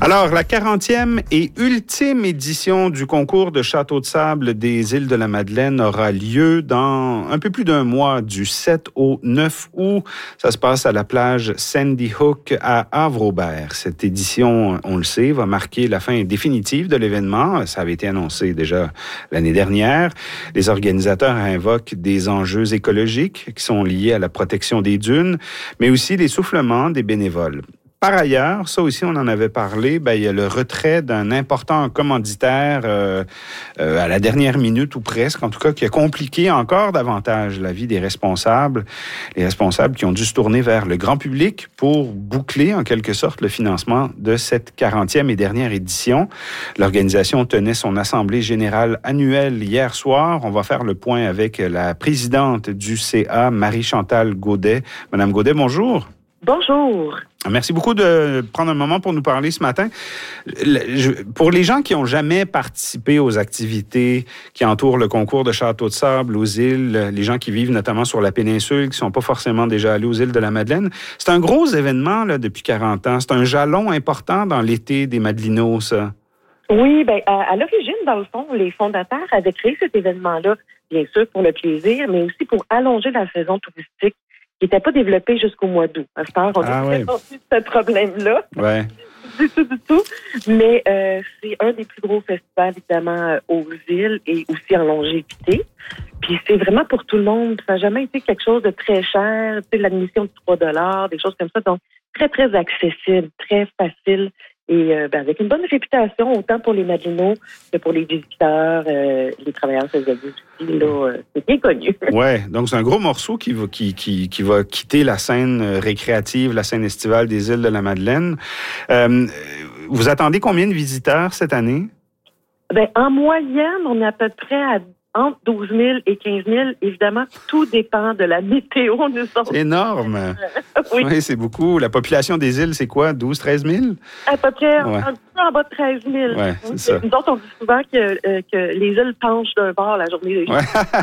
Alors, la 40e et ultime édition du concours de château de sable des îles de la Madeleine aura lieu dans un peu plus d'un mois, du 7 au 9 août. Ça se passe à la plage Sandy Hook à Havre-Aubert. Cette édition, on le sait, va marquer la fin définitive de l'événement. Ça avait été annoncé déjà l'année dernière. Les organisateurs invoquent des enjeux écologiques qui sont liés à la protection des dunes, mais aussi l'essoufflement des bénévoles. Par ailleurs, ça aussi, on en avait parlé, il y a le retrait d'un important commanditaire à la dernière minute ou presque, en tout cas, qui a compliqué encore davantage la vie des responsables. Les responsables qui ont dû se tourner vers le grand public pour boucler, en quelque sorte, le financement de cette 40e et dernière édition. L'organisation tenait son assemblée générale annuelle hier soir. On va faire le point avec la présidente du CA, Marie-Chantal Gaudet. Madame Gaudet, bonjour. Bonjour. Merci beaucoup de prendre un moment pour nous parler ce matin. Pour les gens qui n'ont jamais participé aux activités qui entourent le concours de château de sable aux îles, les gens qui vivent notamment sur la péninsule, qui ne sont pas forcément déjà allés aux îles de la Madeleine, c'est un gros événement là, depuis 40 ans. C'est un jalon important dans l'été des Madelinos, ça. Oui, à l'origine, dans le fond, les fondateurs avaient créé cet événement-là, bien sûr, pour le plaisir, mais aussi pour allonger la saison touristique qui n'était pas développé jusqu'au mois d'août. À cette heure, on a vraiment eu ce problème-là. Ouais. Du tout. Mais c'est un des plus gros festivals, évidemment, aux îles et aussi en longévité. Puis c'est vraiment pour tout le monde. Ça n'a jamais été quelque chose de très cher. Tu sais, l'admission de 3 $, des choses comme ça. Donc, très, très accessible, très facile. Et avec une bonne réputation, autant pour les Madelinos que pour les visiteurs, les travailleurs saisonniers aussi, là, c'est bien connu. Oui, donc c'est un gros morceau qui va quitter la scène récréative, la scène estivale des îles de la Madeleine. Vous attendez combien de visiteurs cette année? En moyenne, on est à peu près à entre 12 000 et 15 000. Évidemment, tout dépend de la météo. C'est énorme. Oui, c'est beaucoup. La population des îles, c'est quoi? 12 000, 13 000? À peu près, un petit peu en bas de 13 000. Oui, c'est ça. Nous autres, on dit souvent que les îles penchent d'un bord la journée des jours.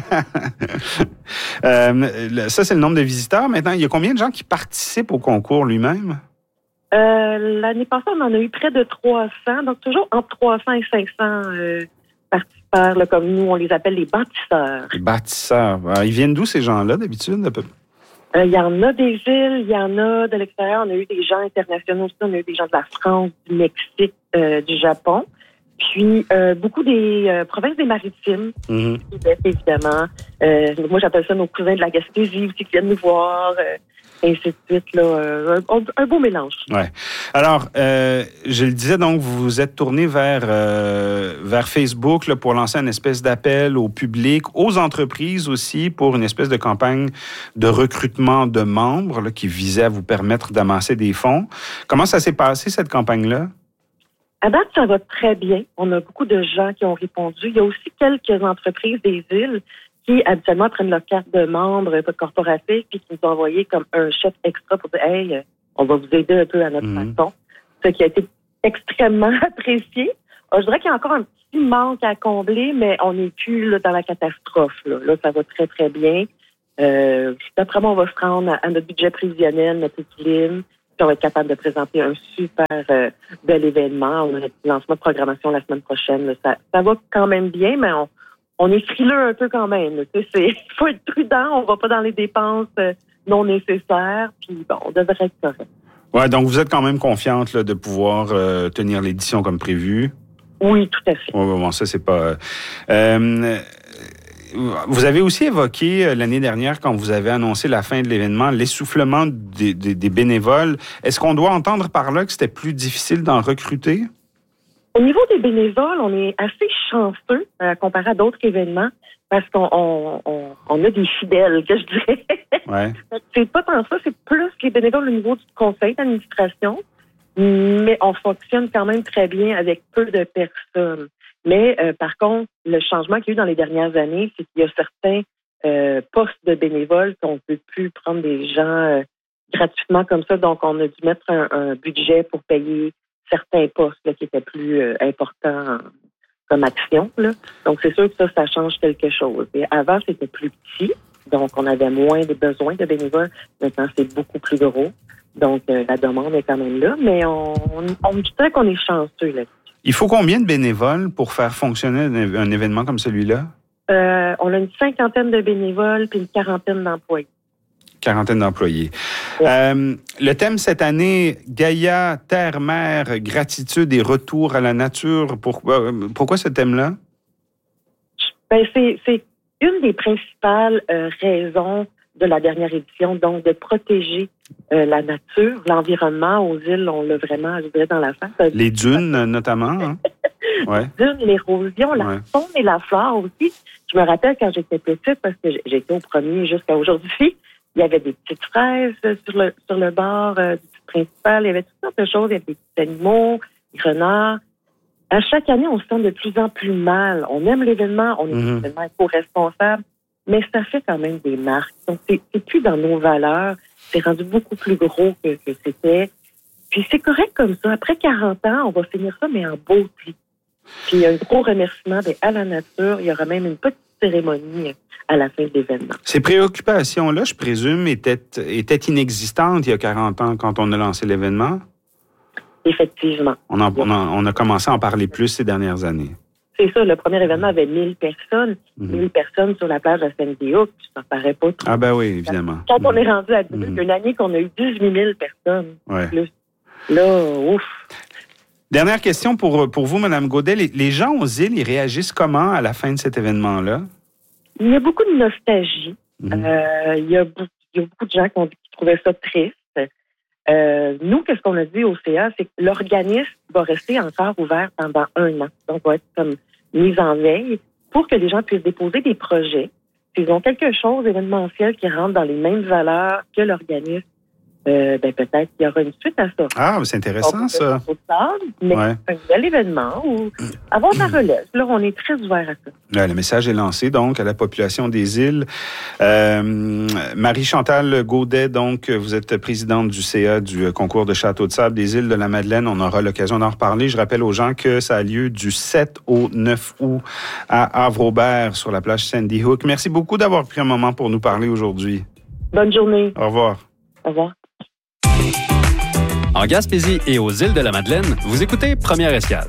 Ça, c'est le nombre de visiteurs. Maintenant, il y a combien de gens qui participent au concours lui-même? L'année passée, on en a eu près de 300. Donc, toujours entre 300 et 500 participants, là, comme nous, on les appelle les bâtisseurs. Les bâtisseurs. Ils viennent d'où, ces gens-là, d'habitude? Il y en a des îles, il y en a de l'extérieur. On a eu des gens internationaux aussi. On a eu des gens de la France, du Mexique, du Japon. Puis, beaucoup des provinces des Maritimes, Québec, évidemment. Moi, j'appelle ça nos cousins de la Gaspésie aussi qui viennent nous voir. Et ainsi de suite, là, un beau mélange. Ouais. Alors, je le disais, donc, vous vous êtes tourné vers Facebook là, pour lancer une espèce d'appel au public, aux entreprises aussi, pour une espèce de campagne de recrutement de membres là, qui visait à vous permettre d'amasser des fonds. Comment ça s'est passé, cette campagne-là? À date, ça va très bien. On a beaucoup de gens qui ont répondu. Il y a aussi quelques entreprises des îles qui, habituellement, prennent leur carte de membre corporatif puis qui nous ont envoyé comme un chèque extra pour dire « Hey, on va vous aider un peu à notre façon ». Ce qui a été extrêmement apprécié. Je dirais qu'il y a encore un petit manque à combler, mais on n'est plus là, dans la catastrophe. Là, ça va très, très bien. D'après moi, on va se rendre à notre budget prévisionnel, notre équilibre. Puis on va être capable de présenter un super bel événement. On a notre lancement de programmation la semaine prochaine. Là. Ça va quand même bien, mais on est frileux un peu quand même. Il faut être prudent. On ne va pas dans les dépenses non nécessaires. Puis bon, on devrait être correct. Oui, donc vous êtes quand même confiante là, de pouvoir tenir l'édition comme prévu? Oui, tout à fait. Bon, ça, c'est pas... Vous avez aussi évoqué l'année dernière, quand vous avez annoncé la fin de l'événement, l'essoufflement des bénévoles. Est-ce qu'on doit entendre par là que c'était plus difficile d'en recruter? Au niveau des bénévoles, on est assez chanceux comparé à d'autres événements parce qu'on a des fidèles, que je dirais. Ouais. C'est pas tant ça, c'est plus les bénévoles au niveau du conseil d'administration, mais on fonctionne quand même très bien avec peu de personnes. Mais par contre, le changement qu'il y a eu dans les dernières années, c'est qu'il y a certains postes de bénévoles qu'on ne peut plus prendre des gens gratuitement comme ça. Donc, on a dû mettre un budget pour payer certains postes là, qui étaient plus importants comme action. Là. Donc, c'est sûr que ça change quelque chose. Et avant, c'était plus petit. Donc, on avait moins de besoins de bénévoles. Maintenant, c'est beaucoup plus gros. Donc, la demande est quand même là, mais on dirait qu'on est chanceux là. Il faut combien de bénévoles pour faire fonctionner un événement comme celui-là? On a une 50aine de bénévoles puis une 40aine d'employés. 40aine d'employés. Ouais. Le thème cette année, Gaïa, Terre, Mère, Gratitude et Retour à la nature. Pourquoi ce thème-là? Ben, c'est une des principales raisons de la dernière édition, donc de protéger la nature, l'environnement aux îles, on l'a vraiment, je dirais, dans la face. Les dunes, notamment. Hein? Ouais. Les dunes, l'érosion, la faune et la flore aussi. Je me rappelle quand j'étais petite, parce que j'étais au premier jusqu'à aujourd'hui, il y avait des petites fraises sur le bord du site principal, il y avait toutes sortes de choses, il y avait des petits animaux, des renards. À chaque année, on se sent de plus en plus mal. On aime l'événement, on est un événement éco-responsable, mais ça fait quand même des marques. Donc, c'est plus dans nos valeurs. C'est rendu beaucoup plus gros que c'était. Puis c'est correct comme ça. Après 40 ans, on va finir ça, mais en beauté. Puis un gros remerciement à la nature. Il y aura même une petite cérémonie à la fin de l'événement. Ces préoccupations-là, je présume, étaient inexistantes il y a 40 ans quand on a lancé l'événement? Effectivement. On a commencé à en parler plus ces dernières années. C'est ça, le premier événement avait 1000 personnes. 1000 personnes sur la plage de Sandy Hook, ça paraît pas trop. Ah ben oui, évidemment. Quand on est rendu à 10 000, une année qu'on a eu 18 000 personnes. Ouais. Là, ouf. Dernière question pour vous, Mme Gaudet. Les gens aux îles, ils réagissent comment à la fin de cet événement-là? Il y a beaucoup de nostalgie. Il y a beaucoup de gens qui trouvaient ça triste. Nous, qu'est-ce qu'on a dit au CA, c'est que l'organisme va rester encore ouvert pendant 1 an. Donc, va être comme mise en veille pour que les gens puissent déposer des projets. S'ils ont quelque chose d'événementiel qui rentre dans les mêmes valeurs que l'organisme, peut-être qu'il y aura une suite à ça. Ah, c'est intéressant, ça. Mais c'est un nouvel événement où avoir de la relève. Là, on est très ouvert à ça. Ouais, le message est lancé, donc, à la population des îles. Marie-Chantal Gaudet, donc, vous êtes présidente du CA du concours de Château de Sable des îles de la Madeleine. On aura l'occasion d'en reparler. Je rappelle aux gens que ça a lieu du 7 au 9 août à Havre-Aubert, sur la plage Sandy Hook. Merci beaucoup d'avoir pris un moment pour nous parler aujourd'hui. Bonne journée. Au revoir. Au revoir. En Gaspésie et aux îles de la Madeleine, vous écoutez Première Escale.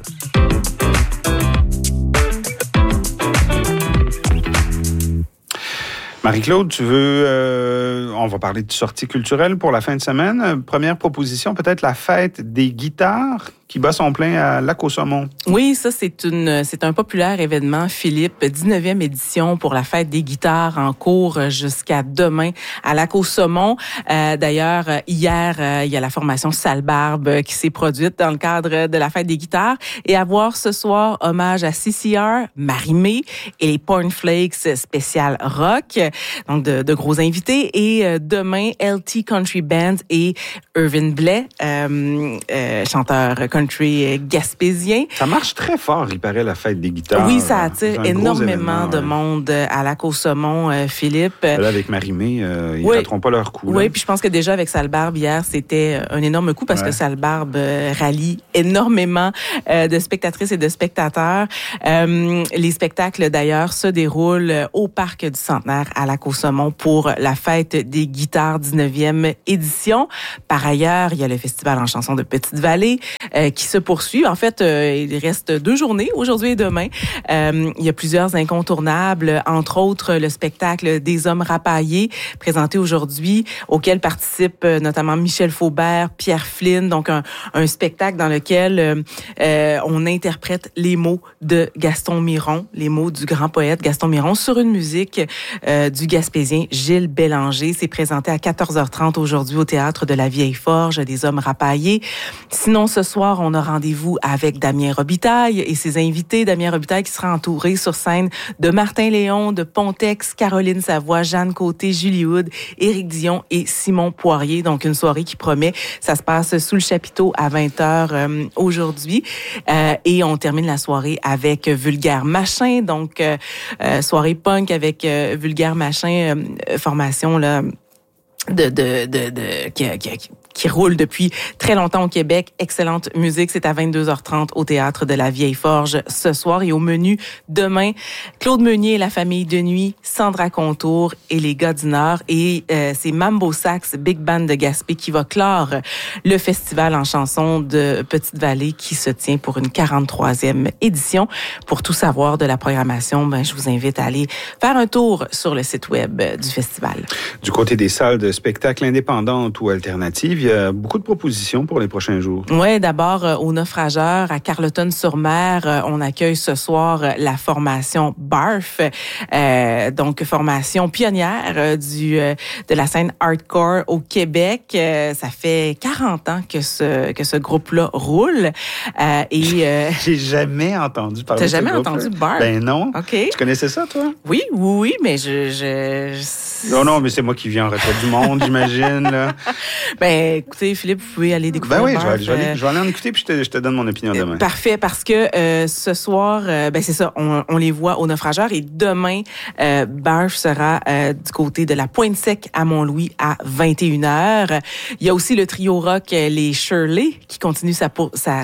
Marie-Claude, tu veux... on va parler de sortie culturelle pour la fin de semaine. Première proposition, peut-être la fête des guitares qui bat son plein à Lac-au-Saumon. Oui, ça, c'est un populaire événement, Philippe, 19e édition pour la fête des guitares en cours jusqu'à demain à Lac-au-Saumon. D'ailleurs, hier, il y a la formation Salbarbe qui s'est produite dans le cadre de la fête des guitares. Et à voir ce soir, hommage à CCR, Marie-Mé et les Pornflakes spécial rock. Donc, de gros invités. Et demain, LT Country Band et Irvin Blais, chanteur country gaspésien. Ça marche très fort, il paraît, la fête des guitares. Oui, ça attire énormément de monde à Lac-au-Saumon, Philippe. Là, avec Marie-Mé, ils ne rateront pas leur coup. Oui, puis je pense que déjà avec Salbarbe, hier, c'était un énorme coup parce que Salbarbe rallie énormément de spectatrices et de spectateurs. Les spectacles, d'ailleurs, se déroulent au Parc du Centenaire à Lac-au-Saumon pour la fête des guitares 19e édition. Par ailleurs, il y a le Festival en chansons de Petite-Vallée qui se poursuit. En fait, il reste 2 journées, aujourd'hui et demain. Il y a plusieurs incontournables, entre autres le spectacle des Hommes rapaillés, présenté aujourd'hui, auquel participent notamment Michel Faubert, Pierre Flynn, donc un spectacle dans lequel on interprète les mots de Gaston Miron, les mots du grand poète Gaston Miron, sur une musique du Gaspésien Gilles Bélanger. C'est présenté à 14h30 aujourd'hui au Théâtre de la Vieille Forge des Hommes rapaillés. Sinon, ce soir, on a rendez-vous avec Damien Robitaille et ses invités. Damien Robitaille qui sera entouré sur scène de Martin Léon, de Pontex, Caroline Savoie, Jeanne Côté, Julie Hood, Éric Dion et Simon Poirier. Donc, une soirée qui promet. Ça se passe sous le chapiteau à 20h aujourd'hui. Et on termine la soirée avec Vulgaire Machin. Donc, soirée punk avec Vulgaire Machin, formation là qui roule depuis très longtemps au Québec. Excellente musique. C'est à 22h30 au Théâtre de la Vieille Forge ce soir. Et au menu, demain, Claude Meunier et la famille de nuit, Sandra Contour et les gars du Nord. Et c'est Mambo Sax Big Band de Gaspé qui va clore le festival en chansons de Petite-Vallée qui se tient pour une 43e édition. Pour tout savoir de la programmation, je vous invite à aller faire un tour sur le site web du festival. Du côté des salles de spectacle indépendantes ou alternatives, il y a beaucoup de propositions pour les prochains jours. Oui, d'abord, au Naufrageur, à Carleton-sur-Mer, on accueille ce soir la formation BARF, donc formation pionnière de la scène hardcore au Québec. Ça fait 40 ans que ce groupe-là roule. J'ai jamais entendu parler de ce groupe. T'as jamais entendu BARF? Ben non. OK. Tu connaissais ça, toi? Oui, mais Non, mais c'est moi qui viens en retraite du monde, j'imagine, là. Ben, écoutez, Philippe, vous pouvez aller découvrir. Ben oui, BARF. je vais aller en écouter puis je te donne mon opinion demain. Parfait, parce que ce soir, c'est ça, on les voit au Naufrageur et demain, BARF sera du côté de la Pointe-Sec à Mont-Louis à 21h. Il y a aussi le trio rock les Shirley qui continue sa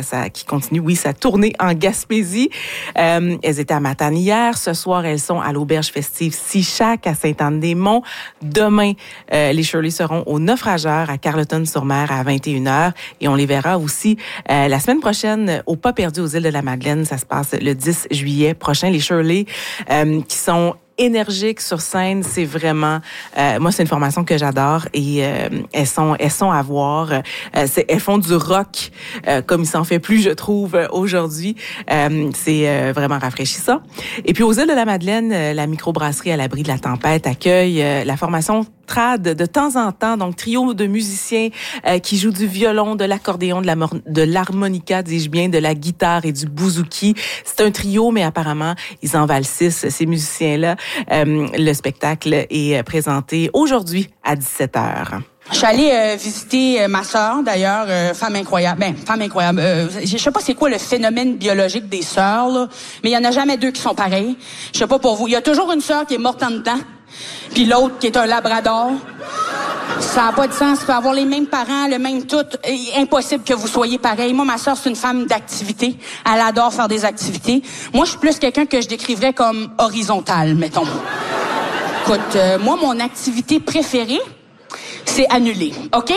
tournée en Gaspésie. Elles étaient à Matane hier. Ce soir, elles sont à l'auberge festive Sichac à Sainte-Anne-des-Monts. Demain, les Shirley seront au Naufrageur à Carleton-sur-Mer à 21h et on les verra aussi la semaine prochaine au Pas perdu aux îles de la Madeleine. Ça se passe le 10 juillet prochain. Les Shirley qui sont énergiques sur scène, c'est vraiment moi c'est une formation que j'adore et elles sont à voir. Elles font du rock comme il s'en fait plus, je trouve, aujourd'hui. C'est vraiment rafraîchissant. Et puis aux îles de la Madeleine, la microbrasserie à l'abri de la tempête accueille la formation trad de temps en temps, donc trio de musiciens qui jouent du violon, de l'accordéon, de l'harmonica, dis-je bien, de la guitare et du bouzouki. C'est un trio, mais apparemment, ils en valent 6, ces musiciens-là. Le spectacle est présenté aujourd'hui à 17h. Je suis allée visiter ma sœur, d'ailleurs, femme incroyable. Femme incroyable. Je sais pas c'est quoi le phénomène biologique des sœurs, là, mais il y en a jamais deux qui sont pareils. Je sais pas pour vous. Il y a toujours une sœur qui est morte en dedans, puis l'autre qui est un labrador. Ça n'a pas de sens. Tu peux avoir les mêmes parents, le même tout. Impossible que vous soyez pareil. Moi, ma sœur, c'est une femme d'activité. Elle adore faire des activités. Moi, je suis plus quelqu'un que je décriverais comme horizontal, mettons. Écoute, moi, mon activité préférée, c'est annuler. OK?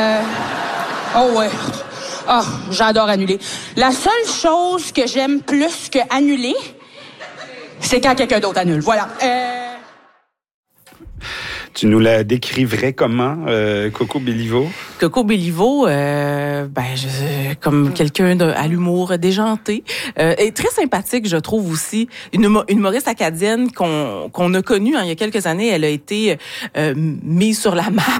Oh ouais. Oh, j'adore annuler. La seule chose que j'aime plus que annuler, c'est quand quelqu'un d'autre annule. Voilà. Tu nous la décriverais comment, Coco Béliveau? Coco Béliveau, comme quelqu'un à l'humour déjanté, et très sympathique, je trouve aussi. Une humoriste acadienne qu'on a connue il y a quelques années. Elle a été mise sur la map,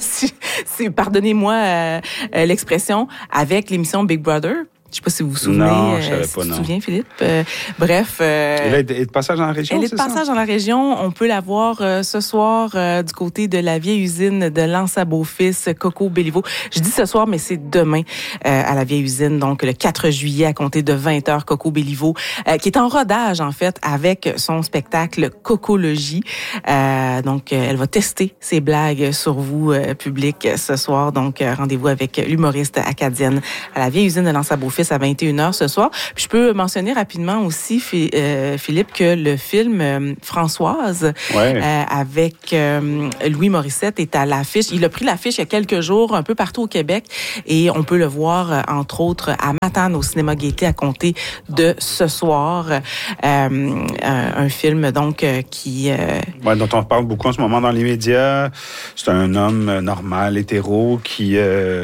pardonnez-moi l'expression, avec l'émission Big Brother. Je sais pas si vous vous souvenez. Non, je savais pas, tu non. te souviens, Philippe? Bref. Elle est de passage dans la région, Elle est de passage dans la région. On peut la voir ce soir du côté de la vieille usine de Lance à Beaufils, Coco Béliveau. Je dis ce soir, mais c'est demain à la vieille usine, donc le 4 juillet à compter de 20h, Coco Béliveau, qui est en rodage, en fait, avec son spectacle Cocologie. Donc, elle va tester ses blagues sur vous, public, ce soir. Donc, rendez-vous avec l'humoriste acadienne à la vieille usine de Lance à Beaufils à 21h ce soir. Puis je peux mentionner rapidement aussi, Philippe, que le film Françoise avec Louis Morissette est à l'affiche. Il a pris l'affiche il y a quelques jours un peu partout au Québec et on peut le voir, entre autres, à Matane au cinéma Gaieté à compter de ce soir. Un film, donc, qui... dont on parle beaucoup en ce moment dans les médias. C'est un homme normal, hétéro, qui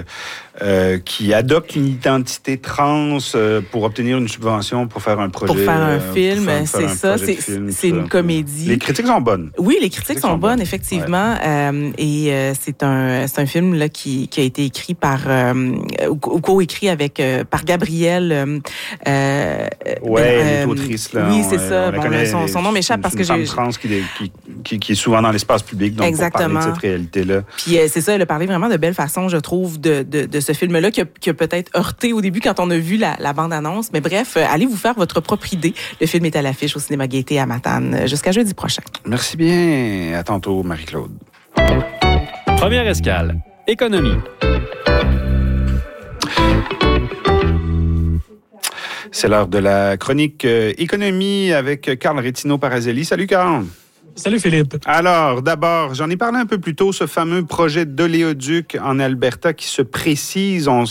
adopte une identité trans pour obtenir une subvention pour faire un projet. Pour faire un film, c'est ça. C'est une comédie. Les critiques sont bonnes. Oui, les critiques sont bonnes, effectivement. Ouais. Et c'est un film là qui a été écrit par ou co-écrit par Gabrielle. Elle est autrice là. Oui, c'est ça. Bon, son nom m'échappe parce que j'ai une femme trans qui est souvent dans l'espace public, donc exactement. Pour parler de cette réalité-là. Puis c'est ça, elle a parlé vraiment de belle façon, je trouve, de ce film-là qui a peut-être heurté au début quand on a vu la bande-annonce. Mais bref, allez vous faire votre propre idée. Le film est à l'affiche au cinéma Gaieté à Matane jusqu'à jeudi prochain. Merci bien. À tantôt, Marie-Claude. Première escale, économie. C'est l'heure de la chronique économie avec Carl Rétino-Parazelli. Salut Carl. Salut Philippe. Alors, d'abord, j'en ai parlé un peu plus tôt, ce fameux projet d'oléoduc en Alberta qui se précise. On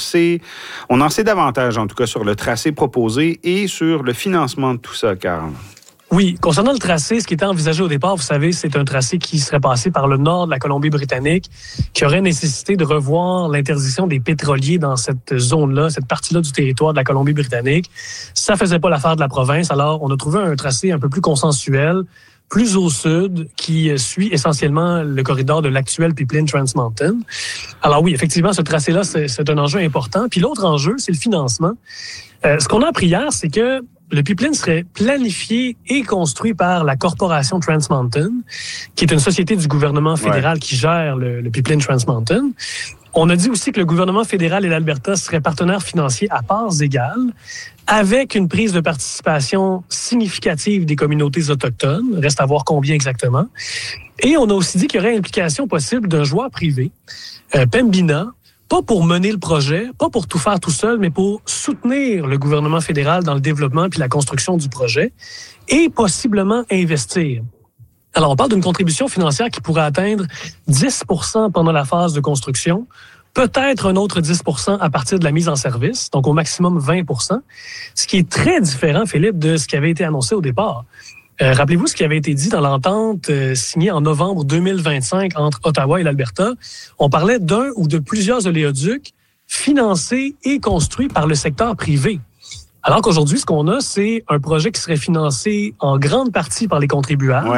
en sait davantage, en tout cas, sur le tracé proposé et sur le financement de tout ça, Carl. Oui, concernant le tracé, ce qui était envisagé au départ, vous savez, c'est un tracé qui serait passé par le nord de la Colombie-Britannique, qui aurait nécessité de revoir l'interdiction des pétroliers dans cette zone-là, cette partie-là du territoire de la Colombie-Britannique. Ça faisait pas l'affaire de la province, alors on a trouvé un tracé un peu plus consensuel, plus au sud, qui suit essentiellement le corridor de l'actuel pipeline Trans Mountain. Alors oui, effectivement, ce tracé-là, c'est un enjeu important. Puis l'autre enjeu, c'est le financement. Ce qu'on a appris hier, c'est que le pipeline serait planifié et construit par la corporation Trans Mountain, qui est une société du gouvernement fédéral qui gère le pipeline Trans Mountain. On a dit aussi que le gouvernement fédéral et l'Alberta seraient partenaires financiers à parts égales, avec une prise de participation significative des communautés autochtones. Reste à voir combien exactement. Et on a aussi dit qu'il y aurait implication possible d'un joueur privé, Pembina, pas pour mener le projet, pas pour tout faire tout seul, mais pour soutenir le gouvernement fédéral dans le développement puis la construction du projet et possiblement investir. Alors, on parle d'une contribution financière qui pourrait atteindre 10 % pendant la phase de construction, peut-être un autre 10 % à partir de la mise en service, donc au maximum 20 %, ce qui est très différent, Philippe, de ce qui avait été annoncé au départ. Rappelez-vous ce qui avait été dit dans l'entente signée en novembre 2025 entre Ottawa et l'Alberta. On parlait d'un ou de plusieurs oléoducs financés et construits par le secteur privé. Alors qu'aujourd'hui, ce qu'on a, c'est un projet qui serait financé en grande partie par les contribuables,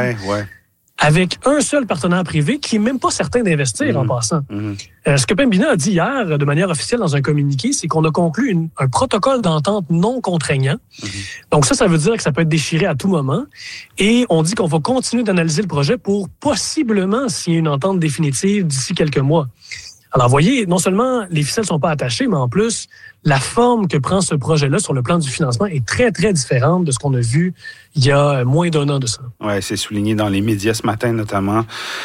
avec un seul partenaire privé qui n'est même pas certain d'investir en passant. Ce que Pembina a dit hier, de manière officielle dans un communiqué, c'est qu'on a conclu un protocole d'entente non contraignant. Donc ça veut dire que ça peut être déchiré à tout moment. Et on dit qu'on va continuer d'analyser le projet pour possiblement signer une entente définitive d'ici quelques mois. Alors, vous voyez, non seulement les ficelles ne sont pas attachées, mais en plus, la forme que prend ce projet-là sur le plan du financement est très, très différente de ce qu'on a vu il y a moins d'un an de ça. Oui, c'est souligné dans les médias ce matin, notamment.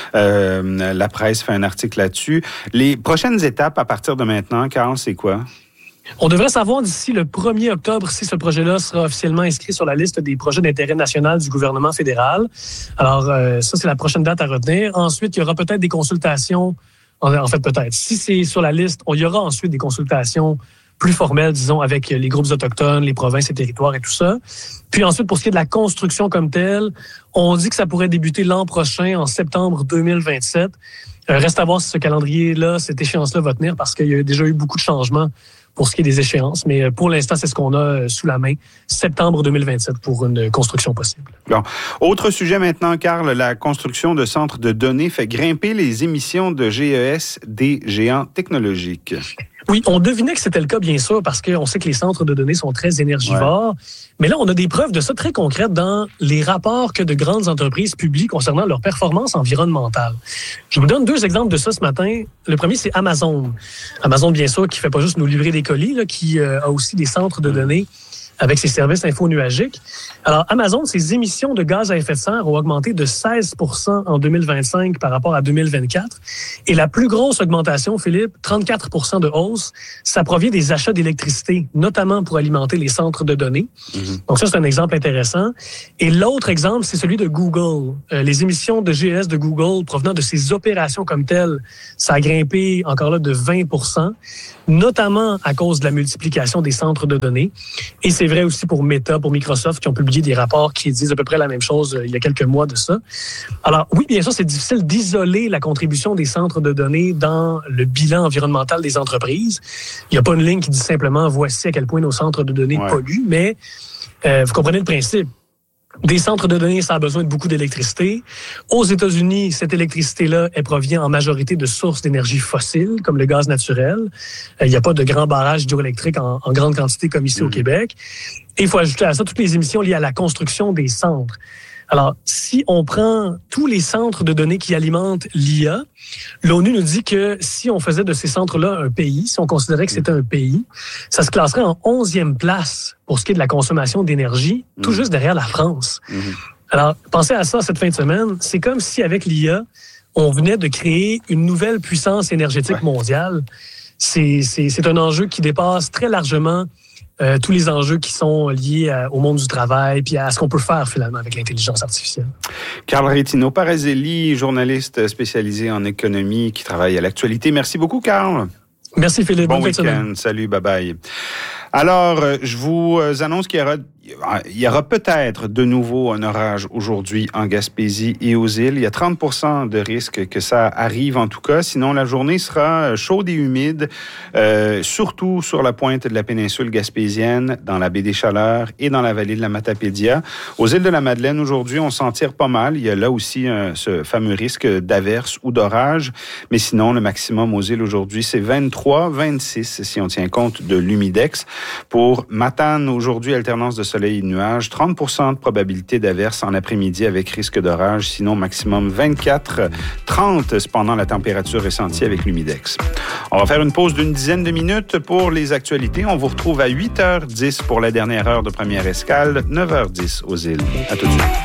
La presse fait un article là-dessus. Les prochaines étapes à partir de maintenant, Carl, c'est quoi? On devrait savoir d'ici le 1er octobre si ce projet-là sera officiellement inscrit sur la liste des projets d'intérêt national du gouvernement fédéral. Alors, ça, c'est la prochaine date à retenir. Ensuite, il y aura peut-être des consultations. En fait, peut-être. Si c'est sur la liste, il y aura ensuite des consultations plus formelles, disons, avec les groupes autochtones, les provinces et territoires et tout ça. Puis ensuite, pour ce qui est de la construction comme telle, on dit que ça pourrait débuter l'an prochain, en septembre 2027. Reste à voir si ce calendrier-là, cette échéance-là va tenir parce qu'il y a déjà eu beaucoup de changements pour ce qui est des échéances. Mais pour l'instant, c'est ce qu'on a sous la main, septembre 2027, pour une construction possible. Bon. Autre sujet maintenant, Carl, la construction de centres de données fait grimper les émissions de GES des géants technologiques. Oui, on devinait que c'était le cas, bien sûr, parce qu'on sait que les centres de données sont très énergivores. Mais là, on a des preuves de ça très concrètes dans les rapports que de grandes entreprises publient concernant leur performance environnementale. Je vous donne 2 exemples de ça ce matin. Le premier, c'est Amazon. Amazon, bien sûr, qui fait pas juste nous livrer des colis, là, qui a aussi des centres de données avec ses services infonuagiques. Alors, Amazon, ses émissions de gaz à effet de serre ont augmenté de 16 % en 2025 par rapport à 2024. Et la plus grosse augmentation, Philippe, 34 % de hausse, ça provient des achats d'électricité, notamment pour alimenter les centres de données. Donc ça, c'est un exemple intéressant. Et l'autre exemple, c'est celui de Google. Les émissions de GES de Google provenant de ses opérations comme telles, ça a grimpé encore là de 20 %, notamment à cause de la multiplication des centres de données. Et c'est vrai aussi pour Meta, pour Microsoft, qui ont publié des rapports qui disent à peu près la même chose il y a quelques mois de ça. Alors oui, bien sûr, c'est difficile d'isoler la contribution des centres de données dans le bilan environnemental des entreprises. Il n'y a pas une ligne qui dit simplement « voici à quel point nos centres de données polluent », mais vous comprenez le principe. Des centres de données, ça a besoin de beaucoup d'électricité. Aux États-Unis, cette électricité-là, elle provient en majorité de sources d'énergie fossiles, comme le gaz naturel. Il n'y a pas de grands barrages hydroélectriques en grande quantité comme ici au Québec. Et il faut ajouter à ça toutes les émissions liées à la construction des centres. Alors, si on prend tous les centres de données qui alimentent l'IA, l'ONU nous dit que si on faisait de ces centres-là un pays, si on considérait que c'était un pays, ça se classerait en 11e place pour ce qui est de la consommation d'énergie, tout juste derrière la France. Alors, pensez à ça cette fin de semaine. C'est comme si, avec l'IA, on venait de créer une nouvelle puissance énergétique mondiale. C'est un enjeu qui dépasse très largement tous les enjeux qui sont liés au monde du travail puis à ce qu'on peut faire finalement avec l'intelligence artificielle. Carl Rétino-Parazelli, journaliste spécialisé en économie qui travaille à l'actualité. Merci beaucoup, Carl. Merci, Philippe. Bon week-end. Salut, bye-bye. Alors, je vous annonce qu'il y aura peut-être de nouveau un orage aujourd'hui en Gaspésie et aux îles. Il y a 30% de risque que ça arrive en tout cas. Sinon, la journée sera chaude et humide, surtout sur la pointe de la péninsule gaspésienne, dans la baie des Chaleurs et dans la vallée de la Matapédia. Aux îles de la Madeleine, aujourd'hui, on s'en tire pas mal. Il y a là aussi ce fameux risque d'averse ou d'orage. Mais sinon, le maximum aux îles aujourd'hui, c'est 23, 26 si on tient compte de l'humidex. Pour Matane, aujourd'hui, alternance de soleil et de nuages, 30% de probabilité d'averse en après-midi avec risque d'orage, sinon maximum 24, 30 cependant la température ressentie avec l'humidex. On va faire une pause d'une dizaine de minutes pour les actualités. On vous retrouve à 8h10 pour la dernière heure de première escale, 9h10 aux îles. À tout de suite.